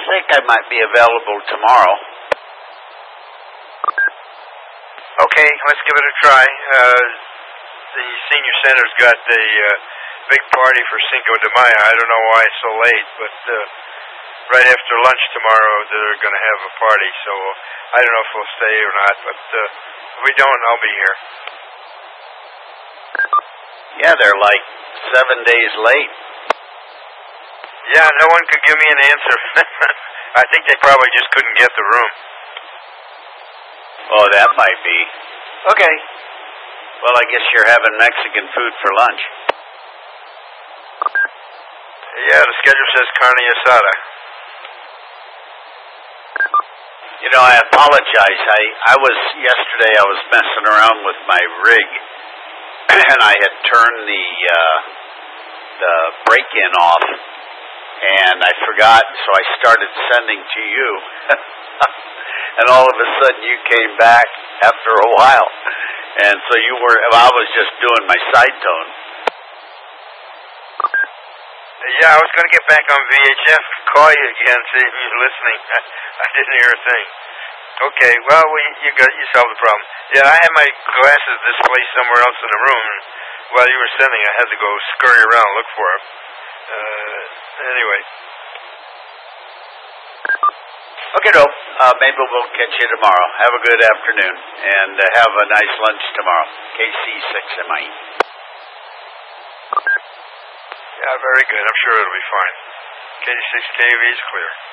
think I might be available tomorrow. Okay, let's give it a try. The senior center's got a big party for Cinco de Mayo. I don't know why it's so late, but right after lunch tomorrow they're going to have a party, so I don't know if we'll stay or not, but if we don't, I'll be here. Yeah, they're like 7 days late. Yeah, no one could give me an answer. I think they probably just couldn't get the room. Oh, that might be. Okay. Well, I guess you're having Mexican food for lunch. Yeah, the schedule says carne asada. You know, I apologize. Yesterday I was messing around with my rig, and I had turned the break-in off, and I forgot, so I started sending to you. And all of a sudden you came back after a while. And so I was just doing my side tone. Yeah, I was going to get back on VHF, call you again, see if you're listening. I didn't hear a thing. Okay, well, you solved the problem. Yeah, I had my glasses displaced somewhere else in the room. And while you were sending, I had to go scurry around and look for them. Anyway. Okay, dope. Maybe we'll catch you tomorrow. Have a good afternoon, and have a nice lunch tomorrow. KC6MI. Yeah, very good. I'm sure it'll be fine. KC6KV is clear.